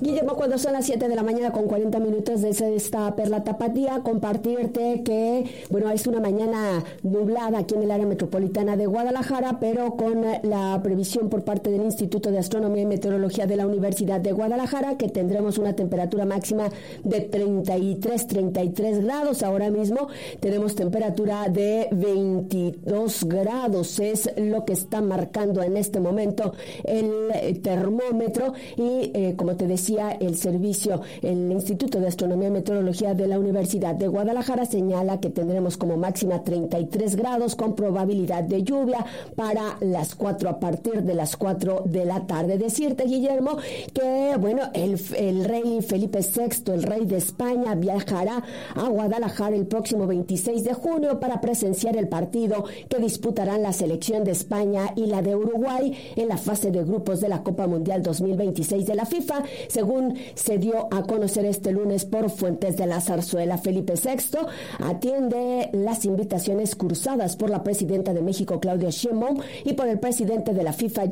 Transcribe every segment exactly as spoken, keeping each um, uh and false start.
Guillermo, cuando son las siete de la mañana con cuarenta minutos desde esta Perla Tapatía, compartirte que, bueno, es una mañana nublada aquí en el área metropolitana de Guadalajara, pero con la previsión por parte del Instituto de Astronomía y Meteorología de la Universidad de Guadalajara, que tendremos una temperatura máxima de treinta y tres, treinta y tres grados. Ahora mismo tenemos temperatura de veintidós grados, es lo que está marcando en este momento el termómetro y, eh, como te decía, el servicio, el Instituto de Astronomía y Meteorología de la Universidad de Guadalajara señala que tendremos como máxima treinta y tres grados con probabilidad de lluvia para las cuatro, a partir de las cuatro de la tarde. Decirte, Guillermo, que bueno, el, el rey Felipe sexto, el rey de España, viajará a Guadalajara el próximo veintiséis de junio para presenciar el partido que disputarán la selección de España y la de Uruguay en la fase de grupos de la Copa Mundial dos mil veintiséis de la FIFA, según se dio a conocer este lunes por fuentes de la zarzuela. Felipe sexto atiende las invitaciones cursadas por la presidenta de México, Claudia Sheinbaum, y por el presidente de la FIFA,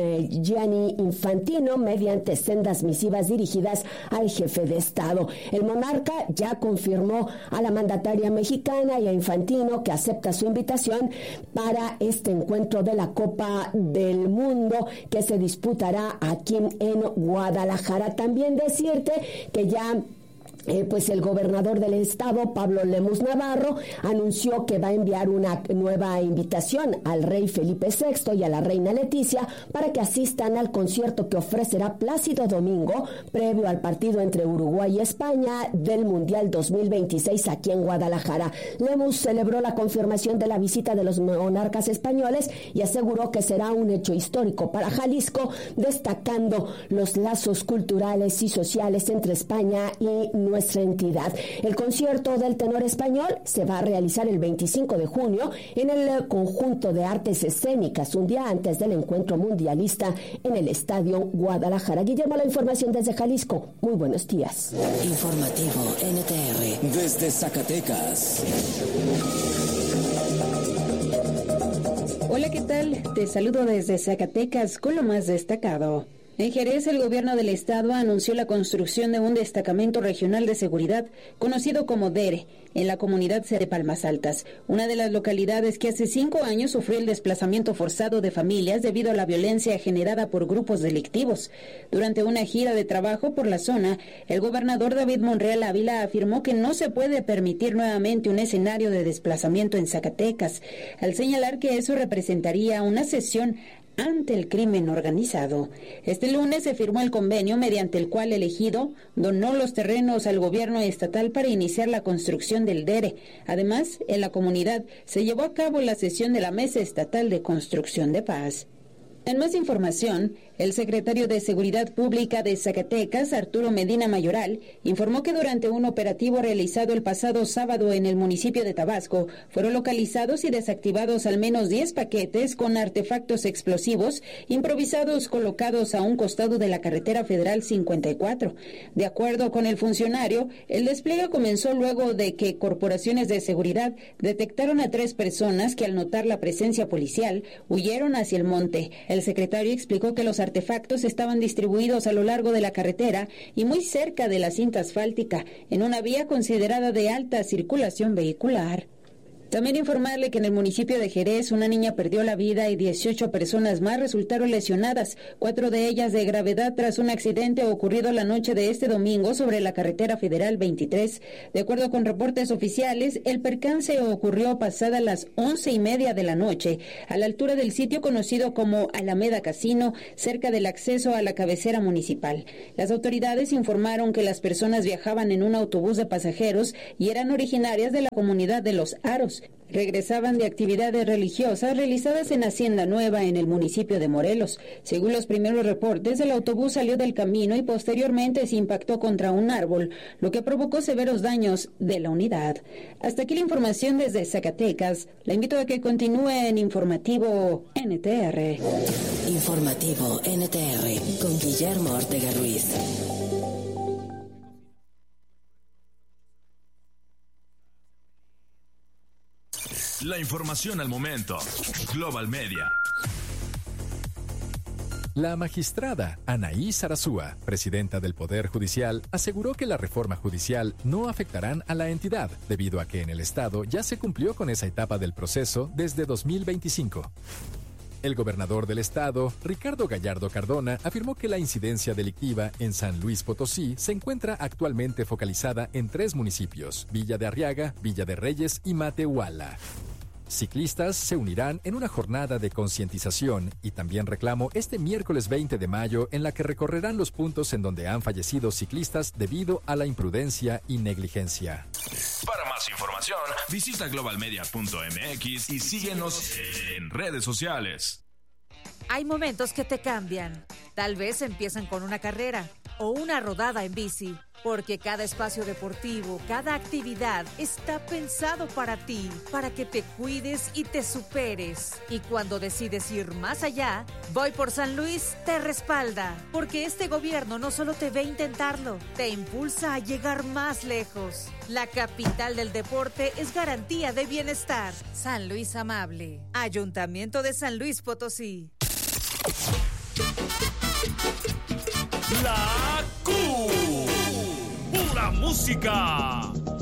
Gianni Infantino, mediante sendas misivas dirigidas al jefe de Estado. El monarca ya confirmó a la mandataria mexicana y a Infantino que acepta su invitación para este encuentro de la Copa del Mundo que se disputará aquí en Guadalajara. También decirte que ya Eh, pues el gobernador del estado, Pablo Lemus Navarro, anunció que va a enviar una nueva invitación al rey Felipe sexto y a la reina Leticia para que asistan al concierto que ofrecerá Plácido Domingo previo al partido entre Uruguay y España del Mundial dos mil veintiséis aquí en Guadalajara. Lemus celebró la confirmación de la visita de los monarcas españoles y aseguró que será un hecho histórico para Jalisco, destacando los lazos culturales y sociales entre España y nuestra nuestra entidad. El concierto del tenor español se va a realizar el veinticinco de junio en el Conjunto de Artes Escénicas, un día antes del encuentro mundialista en el Estadio Guadalajara. Guillermo, la información desde Jalisco. Muy buenos días. Informativo N T R desde Zacatecas. Hola, ¿qué tal? Te saludo desde Zacatecas con lo más destacado. En Jerez, el gobierno del estado anunció la construcción de un destacamento regional de seguridad, conocido como D E R E, en la comunidad de Palmas Altas, una de las localidades que hace cinco años sufrió el desplazamiento forzado de familias debido a la violencia generada por grupos delictivos. Durante una gira de trabajo por la zona, el gobernador David Monreal Ávila afirmó que no se puede permitir nuevamente un escenario de desplazamiento en Zacatecas, al señalar que eso representaría una cesión ante el crimen organizado. Este lunes se firmó el convenio mediante el cual el ejido donó los terrenos al gobierno estatal para iniciar la construcción del D E R E. Además, en la comunidad se llevó a cabo la sesión de la Mesa Estatal de Construcción de Paz. En más información, el secretario de Seguridad Pública de Zacatecas, Arturo Medina Mayoral, informó que durante un operativo realizado el pasado sábado en el municipio de Tabasco, fueron localizados y desactivados al menos diez paquetes con artefactos explosivos improvisados colocados a un costado de la carretera federal cincuenta y cuatro. De acuerdo con el funcionario, el despliegue comenzó luego de que corporaciones de seguridad detectaron a tres personas que, al notar la presencia policial, huyeron hacia el monte. El secretario explicó que los artefactos estaban distribuidos a lo largo de la carretera y muy cerca de la cinta asfáltica, en una vía considerada de alta circulación vehicular. También informarle que en el municipio de Jerez una niña perdió la vida y dieciocho personas más resultaron lesionadas, cuatro de ellas de gravedad tras un accidente ocurrido la noche de este domingo sobre la carretera federal veintitrés. De acuerdo con reportes oficiales, el percance ocurrió pasada las once y media de la noche, a la altura del sitio conocido como Alameda Casino, cerca del acceso a la cabecera municipal. Las autoridades informaron que las personas viajaban en un autobús de pasajeros y eran originarias de la comunidad de Los Aros. Regresaban de actividades religiosas realizadas en Hacienda Nueva, en el municipio de Morelos. Según los primeros reportes, el autobús salió del camino y posteriormente se impactó contra un árbol, lo que provocó severos daños de la unidad. Hasta aquí la información desde Zacatecas. La invito a que continúe en Informativo N T R. Informativo N T R con Guillermo Ortega Ruiz. La información al momento. Global Media. La magistrada Anaí Sarasúa, presidenta del Poder Judicial, aseguró que la reforma judicial no afectarán a la entidad, debido a que en el Estado ya se cumplió con esa etapa del proceso desde dos mil veinticinco. El gobernador del estado, Ricardo Gallardo Cardona, afirmó que la incidencia delictiva en San Luis Potosí se encuentra actualmente focalizada en tres municipios: Villa de Arriaga, Villa de Reyes y Matehuala. Ciclistas se unirán en una jornada de concientización y también reclamo este miércoles veinte de mayo, en la que recorrerán los puntos en donde han fallecido ciclistas debido a la imprudencia y negligencia. Para más información, visita global media punto m x y síguenos en redes sociales. Hay momentos que te cambian. Tal vez empiezan con una carrera o una rodada en bici, porque cada espacio deportivo, cada actividad está pensado para ti, para que te cuides y te superes. Y cuando decides ir más allá, Voy por San Luis te respalda, porque este gobierno no solo te ve intentarlo, te impulsa a llegar más lejos. La capital del deporte es garantía de bienestar. San Luis Amable, Ayuntamiento de San Luis Potosí. La Q, pura música.